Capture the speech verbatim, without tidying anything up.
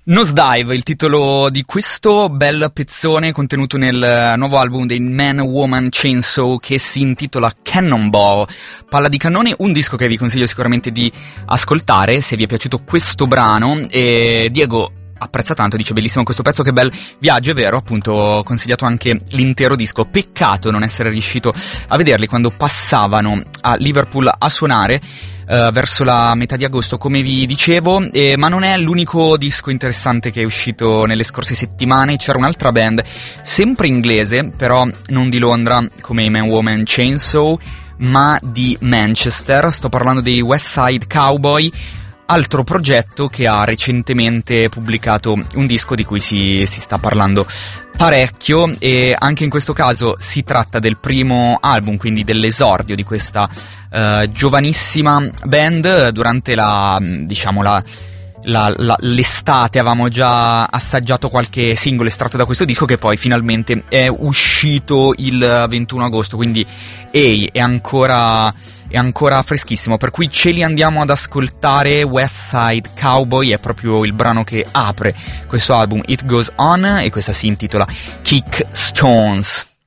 Nosedive, il titolo di questo bel pezzone contenuto nel nuovo album dei Man Woman Chainsaw che si intitola Cannonball, palla di cannone, un disco che vi consiglio sicuramente di ascoltare se vi è piaciuto questo brano. E Diego apprezza tanto, dice bellissimo questo pezzo, che bel viaggio, è vero, appunto ho consigliato anche l'intero disco, peccato non essere riuscito a vederli quando passavano a Liverpool a suonare Uh, verso la metà di agosto, come vi dicevo, eh, ma non è l'unico disco interessante che è uscito nelle scorse settimane. C'era un'altra band, sempre inglese, però non di Londra come i Man Woman Chainsaw, ma di Manchester. Sto parlando dei West Side Cowboy, altro progetto che ha recentemente pubblicato un disco di cui si, si sta parlando parecchio, e anche in questo caso si tratta del primo album, quindi dell'esordio di questa uh, giovanissima band. Durante la, diciamo, la, la, la, l'estate avevamo già assaggiato qualche singolo estratto da questo disco, che poi finalmente è uscito il ventuno agosto, quindi ehi, è ancora... è ancora freschissimo, per cui ce li andiamo ad ascoltare. West Side Cowboy è proprio il brano che apre questo album, It Goes On, e questa si intitola Kick Stones.